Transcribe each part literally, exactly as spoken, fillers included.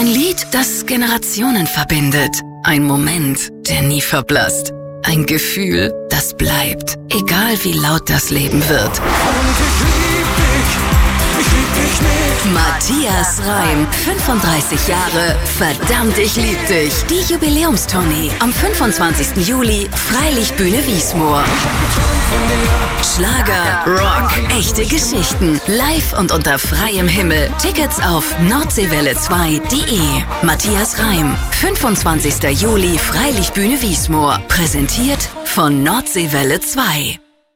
Ein Lied, das Generationen verbindet. Ein Moment, der nie verblasst. Ein Gefühl, das bleibt, egal wie laut das Leben wird. Und ich lieb dich, ich lieb dich nicht. Matthias Reim, fünfunddreißig Jahre, verdammt, ich lieb dich. Die Jubiläumstournee am fünfundzwanzigsten Juli, Freilichtbühne Wiesmoor. Schlager, Rock, echte Geschichten, live und unter freiem Himmel. Tickets auf nordseewelle zwei punkt de. Matthias Reim, fünfundzwanzigsten Juli, Freilichtbühne Wiesmoor. Präsentiert von Nordseewelle zwei.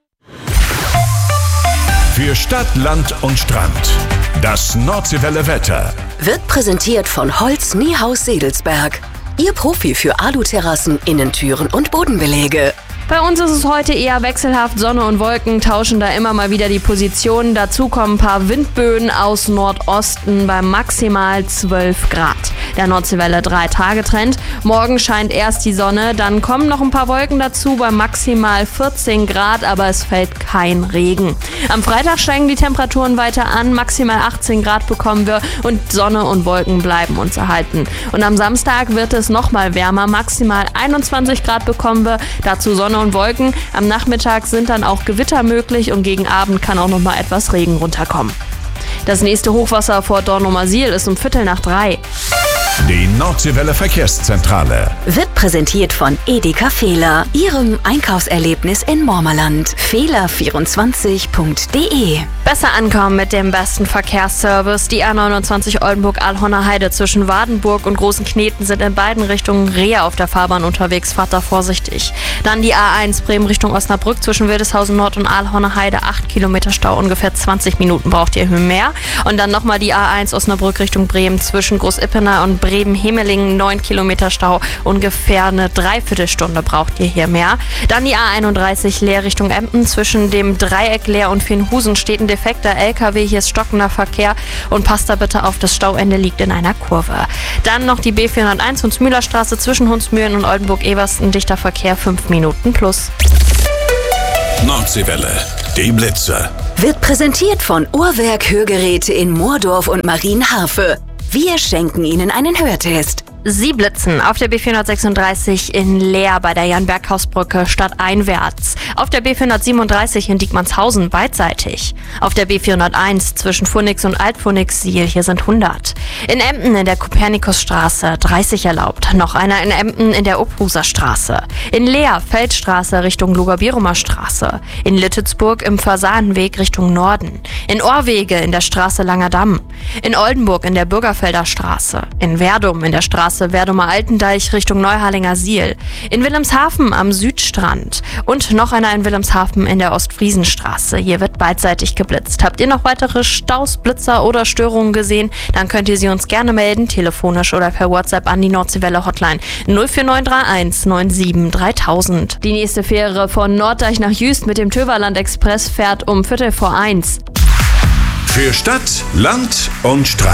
Für Stadt, Land und Strand. Das Nordseewelle Wetter Wird präsentiert von Holz Niehaus Sedelsberg. Ihr Profi für Aluterrassen, Innentüren und Bodenbelege. Bei uns ist es heute eher wechselhaft. Sonne und Wolken tauschen da immer mal wieder die Positionen. Dazu kommen ein paar Windböen aus Nordosten bei maximal zwölf Grad. Der Nordseewelle drei Tage Trend. Morgen scheint erst die Sonne, dann kommen noch ein paar Wolken dazu bei maximal vierzehn Grad, aber es fällt kein Regen. Am Freitag steigen die Temperaturen weiter an, maximal achtzehn Grad bekommen wir und Sonne und Wolken bleiben uns erhalten. Und am Samstag wird es nochmal wärmer, maximal einundzwanzig Grad bekommen wir, dazu Sonne und Wolken. Am Nachmittag sind dann auch Gewitter möglich und gegen Abend kann auch nochmal etwas Regen runterkommen. Das nächste Hochwasser vor Dornumersiel ist um Viertel nach drei. Die Nordseewelle Verkehrszentrale Wird präsentiert von Edeka Fehler, Ihrem Einkaufserlebnis in Mormerland. Fehler vierundzwanzig punkt de. Besser ankommen mit dem besten Verkehrsservice. Die A neunundzwanzig Oldenburg-Alhorner Heide zwischen Wadenburg und Großen Kneten sind in beiden Richtungen Rehe auf der Fahrbahn unterwegs. Fahrt da vorsichtig. Dann die A eins Bremen Richtung Osnabrück zwischen Wildeshausen Nord und Alhorner Heide. acht Kilometer Stau, ungefähr zwanzig Minuten braucht ihr mehr. Und dann nochmal die A eins Osnabrück Richtung Bremen zwischen Großippener und Bremen-Hemelingen, neun Kilometer Stau, ungefähr eine Dreiviertelstunde braucht ihr hier mehr. Dann die A einunddreißig Leer Richtung Emden, zwischen dem Dreieck Leer und Feenhusen steht ein defekter L K W, hier ist stockender Verkehr und passt da bitte auf, das Stauende liegt in einer Kurve. Dann noch die B vierhunderteins Hunsmühlerstraße zwischen Hunsmühlen und Oldenburg-Eversten, dichter Verkehr, fünf Minuten plus. Nordseewelle, die Blitze. Wird präsentiert von Uhrwerk Hörgeräte in Moordorf und Marienharfe. Wir schenken Ihnen einen Hörtest. Sie blitzen auf der B vierhundertsechsunddreißig in Leer bei der Jan-Berghaus-Brücke stadteinwärts. Auf der B vierhundertsiebenunddreißig in Diekmannshausen beidseitig. Auf der B vierhunderteins zwischen Pfunix und Alt-Pfunix-Siel, hier sind hundert. In Emden in der Kopernikusstraße dreißig erlaubt. Noch einer in Emden in der Obhuser Straße. In Leer Feldstraße Richtung Luger-Bierumer Straße. In Littetzburg im Fasanenweg Richtung Norden. In Orwege in der Straße Langerdamm. In Oldenburg in der Bürgerfelder Straße. In Werdum in der Straße Werdumer Altendeich Richtung Neuharlinger Siel. In Wilhelmshaven am Südstrand. Und noch einer in Wilhelmshaven in der Ostfriesenstraße. Hier wird beidseitig geblitzt. Habt ihr noch weitere Staus, Blitzer oder Störungen gesehen? Dann könnt ihr sie uns gerne melden, telefonisch oder per WhatsApp an die Nordseewelle Hotline null vier neun drei eins neun sieben dreitausend. Die nächste Fähre von Norddeich nach Jüst mit dem Töverland Express fährt um Viertel vor eins. Für Stadt, Land und Strand.